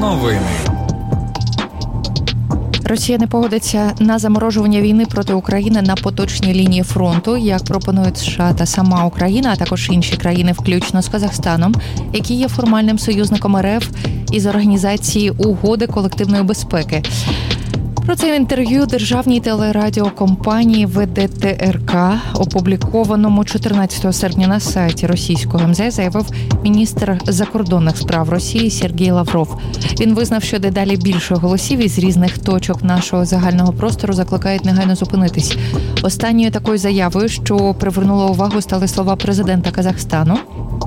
Новини. Росія не погодиться на заморожування війни проти України на поточній лінії фронту, як пропонують США та сама Україна, а також інші країни, включно з Казахстаном, які є формальним союзником РФ із Організації угоди колективної безпеки. Про це в інтерв'ю державній телерадіокомпанії ВДТРК, опублікованому 14 серпня на сайті російського МЗС, заявив міністр закордонних справ Росії Сергій Лавров. Він визнав, що дедалі більше голосів із різних точок нашого загального простору закликають негайно зупинитись. Останньою такою заявою, що привернула увагу, стали слова президента Казахстану,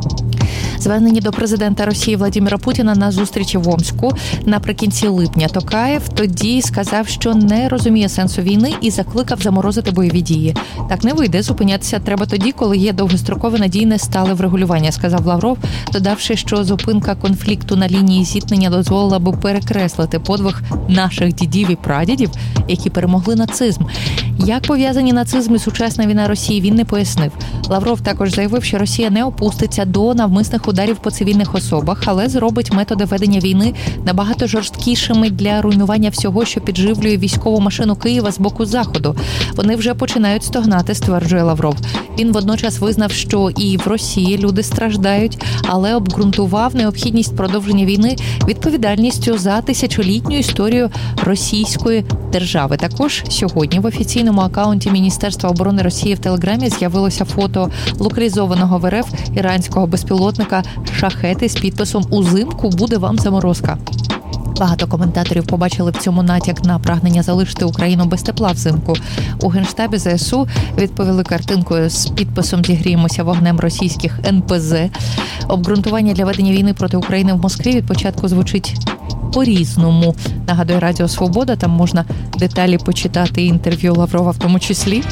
звернені до президента Росії Владимира Путіна на зустрічі в Омську наприкінці липня. Токаєв тоді сказав, що не розуміє сенсу війни і закликав заморозити бойові дії. Так не вийде, зупинятися треба тоді, коли є довгострокове надійне стале врегулювання, сказав Лавров, додавши, що зупинка конфлікту на лінії зіткнення дозволила би перекреслити подвиг наших дідів і прадідів, які перемогли нацизм. Як пов'язані нацизм і сучасна війна Росії, він не пояснив. Лавров також заявив, що Росія не опуститься до навмисних ударів по цивільних особах, але зробить методи ведення війни набагато жорсткішими для руйнування всього, що підживлює військову машину Києва з боку Заходу. Вони вже починають стогнати, стверджує Лавров. Він водночас визнав, що і в Росії люди страждають, але обґрунтував необхідність продовження війни відповідальністю за тисячолітню історію російської держави. Також сьогодні в офіційному акаунті Міністерства оборони Росії в Телеграмі з'явилося фото локалізованого в РФ іранського безпілотника «Шахети» з підписом «Узимку буде вам заморозка». Багато коментаторів побачили в цьому натяк на прагнення залишити Україну без тепла взимку. У Генштабі ЗСУ відповіли картинкою з підписом «Зігріємося вогнем російських НПЗ». Обґрунтування для ведення війни проти України в Москві від початку звучить по-різному. Нагадує Радіо Свобода, там можна деталі почитати, інтерв'ю Лаврова в тому числі.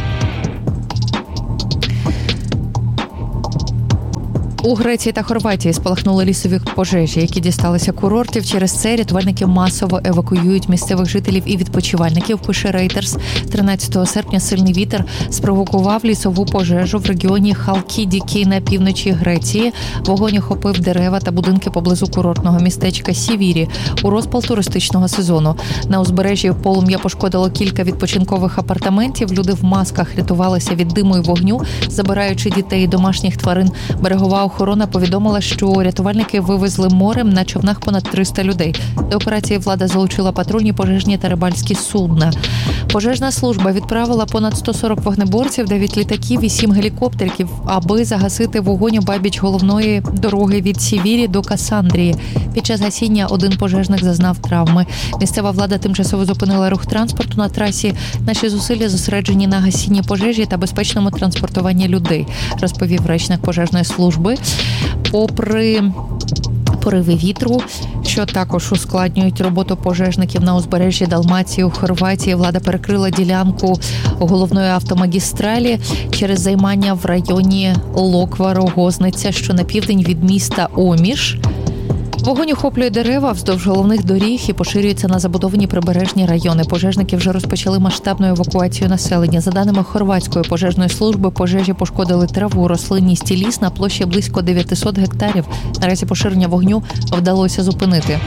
У Греції та Хорватії спалахнули лісові пожежі, які дісталися курортів. Через це рятувальники масово евакуюють місцевих жителів і відпочивальників, пише Reuters. 13 серпня сильний вітер спровокував лісову пожежу в регіоні Халкідікі на півночі Греції. Вогонь охопив дерева та будинки поблизу курортного містечка Сівірі у розпал туристичного сезону. На узбережжі полум'я пошкодило кілька відпочинкових апартаментів. Люди в масках рятувалися від диму і вогню, забираючи дітей і домашніх тварин. Берегова охорона повідомила, що рятувальники вивезли морем на човнах понад 300 людей. До операції влада залучила патрульні, пожежні та рибальські судна. Пожежна служба відправила понад 140 вогнеборців, 9 літаків і 7 гелікоптерів, аби загасити вогонь обабіч головної дороги від Сівірі до Касандрії. Під час гасіння один пожежник зазнав травми. Місцева влада тимчасово зупинила рух транспорту на трасі. Наші зусилля зосереджені на гасінні пожежі та безпечному транспортуванні людей, розповів речник пожежної служби. Попри пориви вітру, що також ускладнюють роботу пожежників на узбережжі Далмації у Хорватії, влада перекрила ділянку головної автомагістралі через займання в районі Локва-Рогозниця, що на південь від міста Оміш. Вогонь охоплює дерева вздовж головних доріг і поширюється на забудовані прибережні райони. Пожежники вже розпочали масштабну евакуацію населення. За даними хорватської пожежної служби, пожежі пошкодили траву, рослинність і ліс на площі близько 900 гектарів. Наразі поширення вогню вдалося зупинити.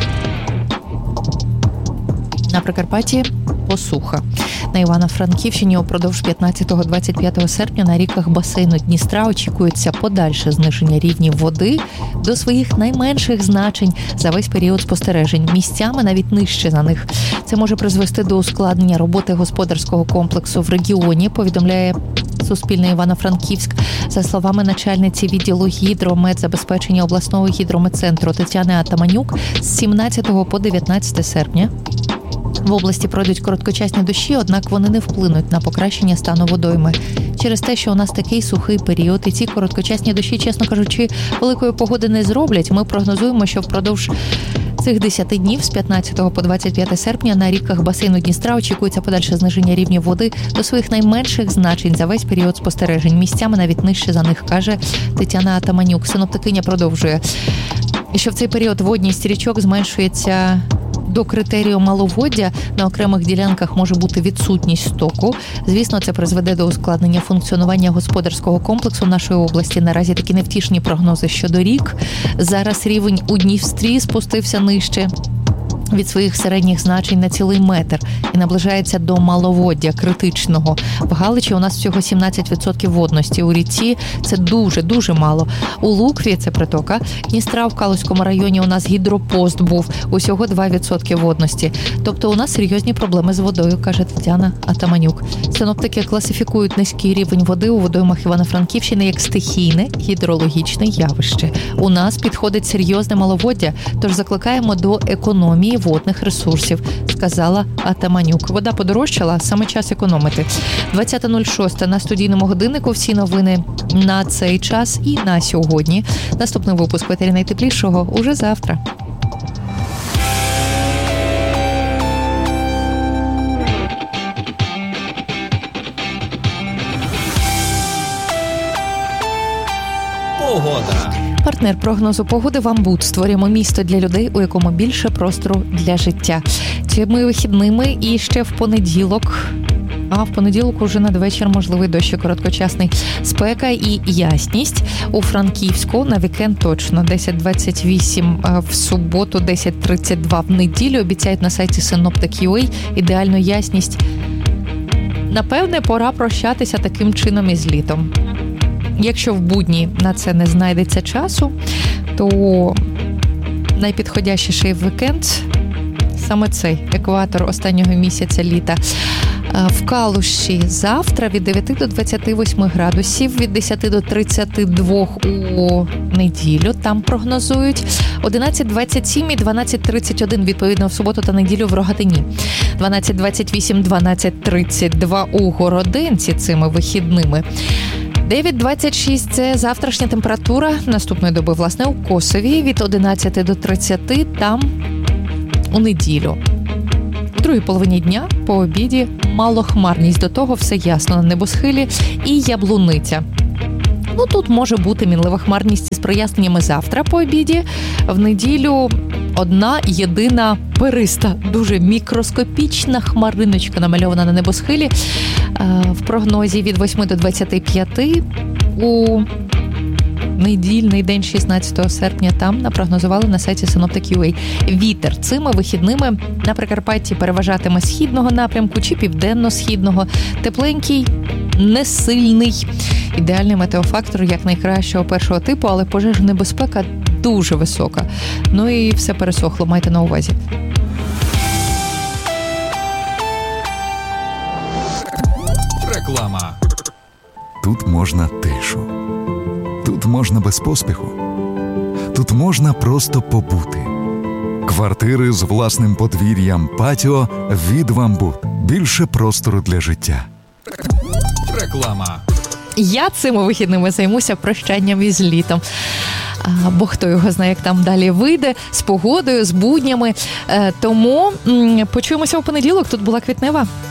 На Прикарпатті посуха. На Івано-Франківщині упродовж 15-25 серпня на ріках басейну Дністра очікується подальше зниження рівнів води до своїх найменших значень за весь період спостережень, місцями навіть нижче за них. Це може призвести до ускладнення роботи господарського комплексу в регіоні, повідомляє Суспільне Івано-Франківськ. За словами начальниці відділу гідрометзабезпечення обласного гідрометцентру Тетяни Атаманюк, з 17 по 19 серпня в області пройдуть короткочасні дощі, однак вони не вплинуть на покращення стану водойми. Через те, що у нас такий сухий період, і ці короткочасні дощі, чесно кажучи, великої погоди не зроблять, ми прогнозуємо, що впродовж цих 10 днів з 15 по 25 серпня на ріках басейну Дністра очікується подальше зниження рівнів води до своїх найменших значень за весь період спостережень. Місцями навіть нижче за них, каже Тетяна Атаманюк. Синоптикиня продовжує, що в цей період водність річок зменшується до критерію маловоддя. На окремих ділянках може бути відсутність стоку. Звісно, це призведе до ускладнення функціонування господарського комплексу нашої області. Наразі такі невтішні прогнози щодо рік. Зараз рівень у Дністрі спустився нижче. від своїх середніх значень на цілий метр і наближається до маловоддя критичного. В Галичі у нас всього 17% водності. У річці це дуже мало. У Лукві, це притока, Дністра в Калузькому районі у нас гідропост був, усього 2% водності. Тобто у нас серйозні проблеми з водою, каже Тетяна Атаманюк. Синоптики класифікують низький рівень води у водоймах Івано-Франківщини як стихійне гідрологічне явище. У нас підходить серйозне маловоддя, тож закликаємо до економії водних ресурсів, сказала Атаманюк. Вода подорожчала, саме час економити. 20.06 на студійному годиннику. Всі новини на цей час і на сьогодні. Наступний випуск в етері найтеплішого уже завтра. Погода. Партнер прогнозу погоди «Вамбут». Створюємо місто для людей, у якому більше простору для життя. Цими вихідними і ще в понеділок. А в понеділок уже надвечір можливий дощ короткочасний. Спека і ясність у Франківську на вікенд точно. 10.28 в суботу, 10.32 в неділю. Обіцяють на сайті Synoptic.ua ідеальну ясність. Напевне, пора прощатися таким чином із літом. Якщо в будні на це не знайдеться часу, то найпідходящіший вікенд саме цей екватор останнього місяця літа. В Калуші завтра від 9 до 28 градусів, від 10 до 32 у неділю там прогнозують. 11.27 і 12.31 відповідно в суботу та неділю в Рогатині. 12.28, 12.32 у Городенці цими вихідними. 9.26 – це завтрашня температура наступної доби, власне, у Косові від 11 до 30 там у неділю. У другій половині дня по обіді малохмарність, до того все ясно на небосхилі і Яблуниця. Тут може бути мінлива хмарність із проясненнями завтра по обіді. В неділю одна єдина периста, дуже мікроскопічна хмариночка намальована на небосхилі. В прогнозі від 8 до 25 у недільний день 16 серпня там напрогнозували на сайті Synoptic.ua. Вітер цими вихідними на Прикарпатті переважатиме східного напрямку чи південно-східного. Тепленький, несильний. Ідеальний метеофактор як найкращого першого типу, але пожежна небезпека дуже висока. І все пересохло, майте на увазі. Реклама. Тут можна тишу. Тут можна без поспіху. Тут можна просто побути. Квартири з власним подвір'ям, патіо від «Вамбут». Більше простору для життя. Реклама. Я цими вихідними займуся прощанням із літом. Бо хто його знає, як там далі вийде, з погодою, з буднями. Тому почуємося у понеділок. Тут була Квітнева.